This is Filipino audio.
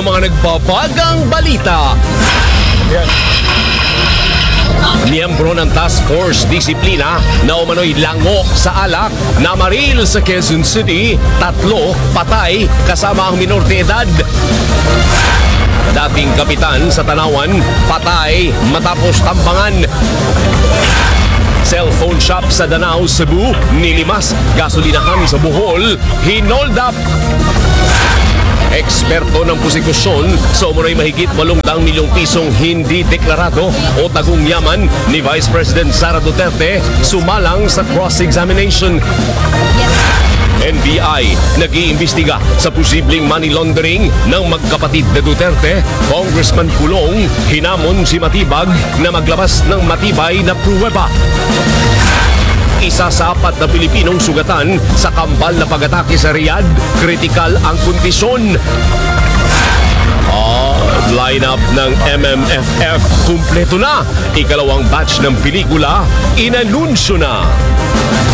ng mga nagbabagang balita. Miyembro ng Task Force Disiplina na umano'y lango sa alak na maril sa Quezon City, 3 patay kasama ang minor de edad. Dating kapitan sa Tanawan, patay matapos tambangan. Cellphone shop sa Danao, Cebu, nilimas. Gasolinahan sa Bohol, hinold up. Eksperto ng prosekusyon sa umunoy mahigit 800 milyong pisong hindi deklarado o tagong yaman ni Vice President Sara Duterte sumalang sa cross-examination. NBI nag-iimbestiga sa posibleng money laundering ng magkapatid na Duterte. Congressman Pulong hinamon si Matibag na maglabas ng matibay na pruweba. Isa sa 4 na Pilipinong sugatan sa kambal na pag-atake sa Riyadh. Kritikal ang kondisyon. Lineup ng MMFF kumpleto na. Ikalawang batch ng pelikula inanunsyo na.